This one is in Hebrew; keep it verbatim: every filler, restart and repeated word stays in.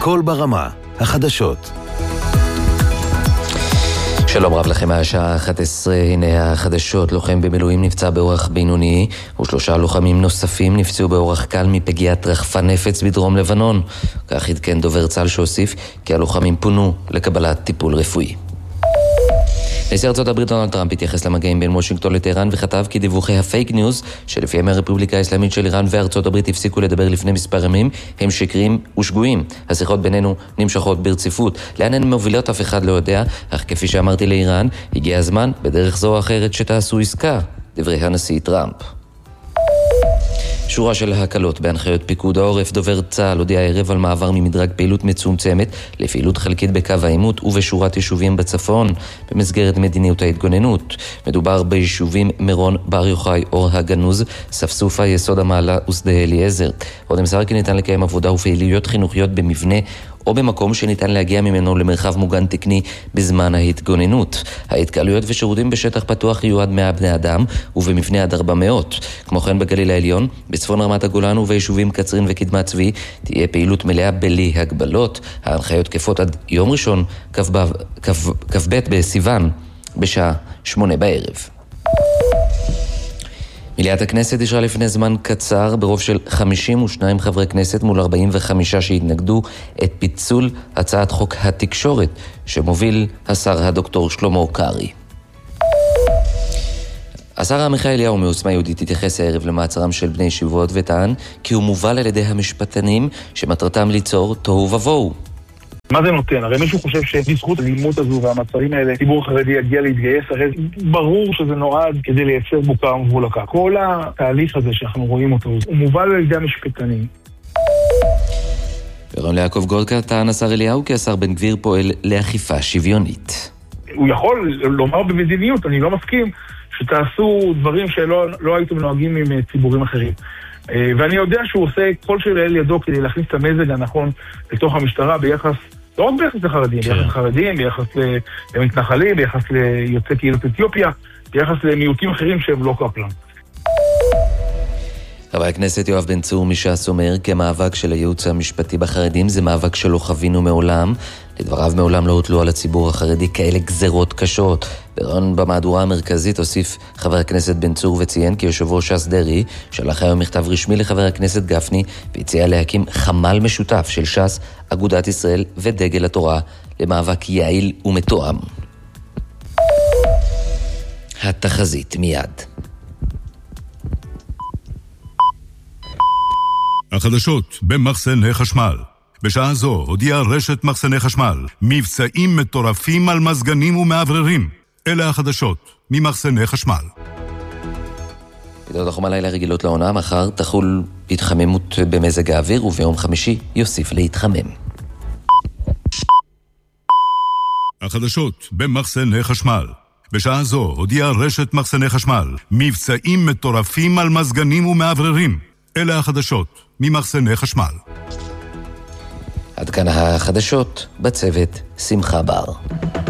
קול ברמה, החדשות. שלום רב לכם, מהשעה אחת עשרה, הנה החדשות. לוחם במילואים נפצע באורח בינוני, ושלושה לוחמים נוספים נפצעו באורח קל מפגיעת רחפן נפץ בדרום לבנון. כך עדכן דובר צה"ל שהוסיף כי הלוחמים פונו לקבלת טיפול רפואי. נשיא ארצות הברית דונלד טראמפ התייחס למגעים בין וושינגטון לטהרן וכתב כי דיווחי הפייק ניוז שלפיהם הרפובליקה האסלאמית של איראן וארצות הברית הפסיקו לדבר לפני מספר ימים הם שקריים ושגויים. השיחות בינינו נמשכות ברציפות. לאן הן מובילות אף אחד לא יודע, אך כפי שאמרתי לאיראן, הגיע הזמן בדרך זו או אחרת שתעשו עסקה. דברי הנשיא טראמפ. שורה של הקלות בהנחיות פיקוד העורף. דובר צה"ל הודיע הערב על מעבר ממדרג פעילות מצומצמת לפעילות חלקית בקו העימות ובשורת יישובים בצפון במסגרת מדיניות ההתגוננות. מדובר ביישובים מירון, בר יוחאי, אור הגנוז, ספסופה, יסוד המעלה ושדה אליעזר. עוד נמסר כי ניתן לקיים עבודה ופעילויות חינוכיות במבנה או במקום שניתן להגיע ממנו למרחב מוגן תקני בזמן ההתגוננות. ההתקהלויות ושירותים בשטח פתוח יהיו עד מאה בני אדם ובמבנה עד ארבע מאות. כמו כן בגליל העליון, בצפון רמת הגולן וביישובים קצרין וקדמת צבי תהיה פעילות מלאה בלי הגבלות. ההנחיות תקפות עד יום ראשון כ"ב בסיוון בשעה שמונה בערב. מליאת הכנסת אישרה לפני זמן קצר ברוב של חמישים ושניים חברי כנסת מול ארבעים וחמישה שהתנגדו את פיצול הצעת חוק התקשורת שמוביל השר הדוקטור שלמה קרעי. השר עמיחי אליהו מעוצמה יהודית התייחס הערב למעצרם של בני ישיבות וטען כי הוא מובל על ידי המשפטנים שמטרתם ליצור תוהו ובוהו. מה זה נותן? הרי מישהו חושב שבזכות הלימות הזו והמצרים האלה ציבור החרדי יגיע להתגייס, הרי ברור שזה נועד כדי לייצר בוקה ומבולקה. כל התהליך הזה שאנחנו רואים אותו הוא מובל על ידי המשפטנים. ברון ליעקב גולדקה טען השר אליהו כי השר בן גביר פועל לאכיפה שוויונית. הוא יכול לומר במדיניות, אני לא מסכים שתעשו דברים שלא לא הייתם נוהגים עם ציבורים אחרים. ואני יודע שהוא עושה כל שלאל ידו כדי להכניס את המזג הנכון לתוך המשטרה ביחס, לא רק ביחס לחרדים, ביחס לחרדים, ביחס למתנחלים, ביחס ליוצאי קהילות אתיופיה, ביחס למיעוטים אחרים שהם לא קפלן. חבר הכנסת יואב בן צור מש"ס אומר כי המאבק של הייעוץ המשפטי בחרדים זה מאבק שלא חווינו מעולם. לדבריו מעולם לא הוטלו על הציבור החרדי כאלה גזרות קשות. ברון במהדורה המרכזית הוסיף חבר הכנסת בן צור וציין כי יושב ראש ש"ס דרעי שלח היום מכתב רשמי לחבר הכנסת גפני והציע להקים חמ"ל משותף של ש"ס, אגודת ישראל ודגל התורה למאבק יעיל ומתואם. התחזית מיד. החדשות במחסני חשמל. בשעה זו הודיעה רשת מחסני חשמל מבצעים מטורפים על מזגנים ומעבררים. אלה החדשות ממחסני חשמל. ידיעות החום הלילה רגילות לעונה, מחר תחול התחממות במזג האוויר וביום חמישי יוסיף להתחמם. החדשות במחסני חשמל. בשעה זו הודיעה רשת מחסני חשמל מבצעים מטורפים על מזגנים ומעבררים. אלה החדשות ממחסני חשמל. עד כאן החדשות, בצוות שמחה בר.